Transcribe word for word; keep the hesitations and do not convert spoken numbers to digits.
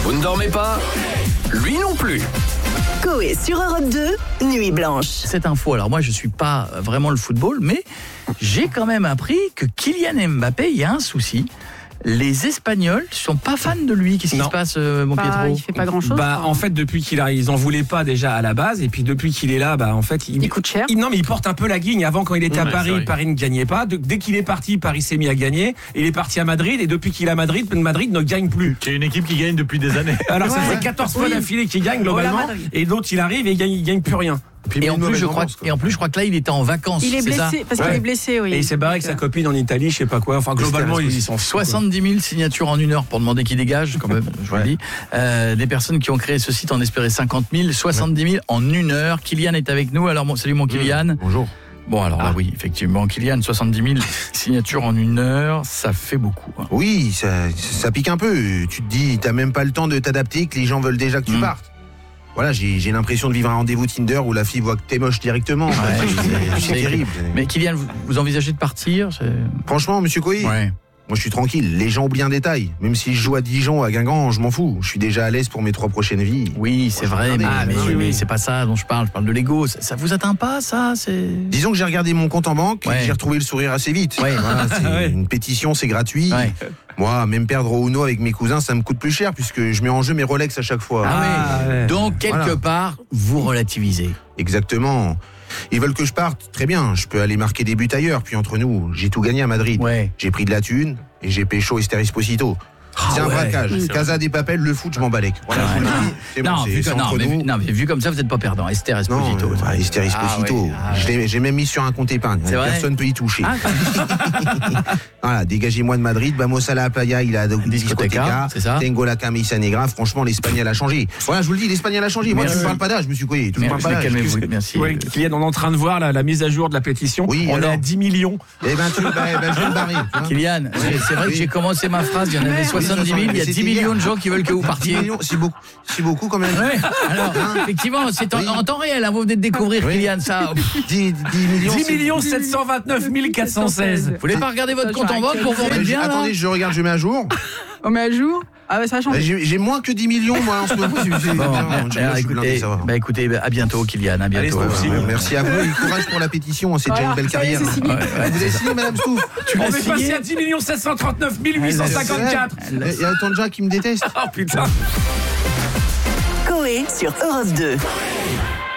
Vous ne dormez pas ? Lui non plus. Coé sur Europe deux, Nuit Blanche. Cette info, alors moi je suis pas vraiment le football, mais j'ai quand même appris que Kylian Mbappé, il y a un souci. Les Espagnols sont pas fans de lui. Qu'est-ce qui Non. se passe, euh, mon Bah, Pietro ? il fait pas grand-chose. Bah, en fait, depuis qu'il a, ils en voulaient pas déjà à la base, et puis depuis qu'il est là, bah, en fait, il, Il coûte cher. il- non, mais il porte un peu la guigne. Avant, quand il était Ouais, à c'est Paris, vrai. Paris ne gagnait pas. De- dès qu'il est parti, Paris s'est mis à gagner. Il est parti à Madrid, et depuis qu'il est à Madrid, Madrid ne gagne plus. Qui est une équipe qui gagne depuis des années. Alors, ça Ouais. fait quatorze fois Oui. d'affilée qu'il gagne globalement, Madrid. et l'autre, il arrive et il gagne, il gagne plus rien. Et en, plus, je crois, et en plus, je crois que là, il était en vacances. Il est c'est ça blessé, parce Ouais. qu'il est blessé, oui. Et il s'est barré avec sa copine en Italie, je sais pas quoi. Enfin, globalement, ils sont soixante-dix mille signatures en une heure pour demander qu'il dégage, quand même, je vous le Ouais. dis. Euh, des personnes qui ont créé ce site en espéraient cinquante mille, soixante-dix mille en une heure. Kylian est avec nous. Alors, bon, salut mon Kylian. Bonjour. Bon, alors là, oui, effectivement, Kylian, soixante-dix mille signatures en une heure, ça fait beaucoup. hein. Oui, ça, ça pique un peu. Tu te dis, t'as même pas le temps de t'adapter, que les gens veulent déjà que tu Mm. partes. Voilà, j'ai, j'ai l'impression de vivre un rendez-vous Tinder où la fille voit que t'es moche directement. Ouais, c'est, c'est- c'est terrible. Mais Kylian, vous, vous envisagez de partir c'est- Franchement, monsieur Coy, Ouais. moi je suis tranquille. Les gens oublient un détail. Même si je joue à Dijon, à Guingamp, je m'en fous. Je suis déjà à l'aise pour mes trois prochaines vies. Oui, c'est Moi, vrai, je mais, regardais, mais, oui, mais oui. c'est pas ça dont je parle. Je parle de l'ego. Ça, ça vous atteint pas, ça c'est... Disons que j'ai regardé mon compte en banque, Ouais. et j'ai retrouvé le sourire assez vite. Ouais. Voilà, c'est Ouais. une pétition, c'est gratuit. Ouais. Moi, même perdre au Uno avec mes cousins, ça me coûte plus cher puisque je mets en jeu mes Rolex à chaque fois. Ah, Ah, ouais. ouais. Donc, quelque Voilà. part, vous relativisez. Exactement. Ils veulent que je parte, très bien. Je peux aller marquer des buts ailleurs. Puis entre nous, j'ai tout gagné à Madrid. Ouais. J'ai pris de la thune et j'ai pécho Esther Esposito. C'est un ouais. braquage. C'est Casa des Papel, le foot, je m'en balèque. Voilà, je vous le dis. C'est bon, Non, c'est- vu, c'est que- non, entre mais, nous. vu- non, mais vu comme ça, vous n'êtes pas perdant. Esther Esposito. Non, ça. euh, Esther Ah, Esposito. ouais. Ah, Je ouais. l'ai- j'ai même mis sur un compte épargne. C'est vrai Personne ne peut y toucher. Ah, Voilà, dégagez-moi de Madrid. Vamos a la playa, il a Discoteca, discoteca. c'est ça. Tengo la camisa negra. Franchement, l'Espagnol a changé. Voilà, je vous le dis, l'Espagnol a changé. Moi, Merci. je ne parle pas d'âge, monsieur Coué. Je ne parle Merci, pas d'âge. calmez-vous. Merci. Ouais, Kylian, on est en train de voir la, la mise à jour de la pétition. Oui, on alors est à dix millions. Eh ben, tu, bah, bah, je vais me barrer. tu vois. Kylian, c'est- c'est vrai que Oui. j'ai commencé ma phrase, il y en avait soixante-dix mille, il y a C'était dix millions hier. de gens qui veulent que vous dix partiez. millions, c'est beaucoup, c'est beaucoup quand même. Ouais, alors, effectivement, c'est en, Oui. en temps réel, hein, vous venez de découvrir, Oui. Kylian, ça. Vous dix, dix millions. dix c'est- millions sept cent vingt-neuf mille quatre cent seize. voulez pas regarder votre Ça, compte en j'aurais banque pour vous Eh, remettre j'ai- bien, là Attendez, je regarde, je mets à jour. On met à jour. Ah ouais, ça a Eh, changé. J'ai, j'ai moins que dix millions, moi, en ce moment. C'est- c'est- Bon, non, alors, je- je suis blindé, écoutez, ça va. bah, écoutez, à bientôt, Kylian, à bientôt. Allez, c'est Ouais, merci à vous et courage pour la pétition. C'est déjà Voilà, une belle ça y est, carrière. c'est signé. Ouais, ouais. Vous avez signé, madame Stouff? Tu On l'as est passé signé à dix millions sept cent trente-neuf mille huit cent cinquante-quatre. Il y a autant de gens qui me détestent. Oh putain. Coé sur Europe deux.